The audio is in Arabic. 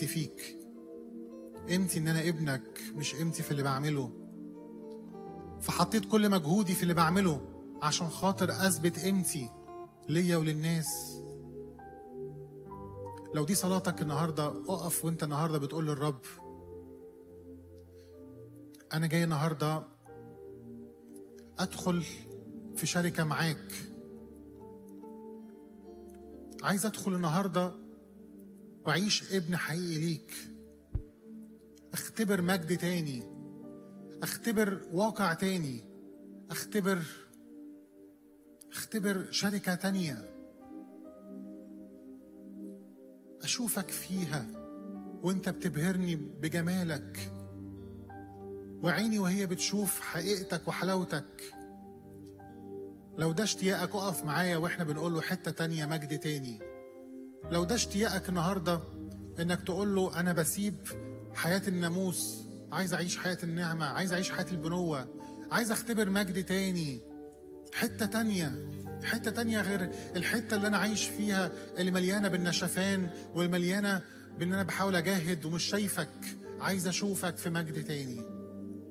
قيمتي فيك، قيمتي ان انا ابنك، مش قيمتي في اللي بعمله. فحطيت كل مجهودي في اللي بعمله عشان خاطر اثبت قيمتي ليا وللناس. لو دي صلاتك النهارده، اقف وانت النهارده بتقول للرب: انا جاي النهارده ادخل في شركه معاك، عايز ادخل النهارده واعيش ابن حقيقي ليك، اختبر مجد تاني، اختبر واقع تاني، اختبر شركه تانيه اشوفك فيها وانت بتبهرني بجمالك، وعيني وهي بتشوف حقيقتك وحلاوتك. لو ده اشتياقك اقف معايا واحنا بنقول له حته تانيه، مجد تاني. لو ده اشتياقك النهارده انك تقول له انا بسيب حياه الناموس، عايز اعيش حياه النعمه، عايز اعيش حياه البنوه، عايز اختبر مجد تاني، حته تانيه غير الحته اللي انا عايش فيها، اللي مليانه بالنشفان والمليانه بان انا بحاول اجاهد ومش شايفك. عايز اشوفك في مجد تاني.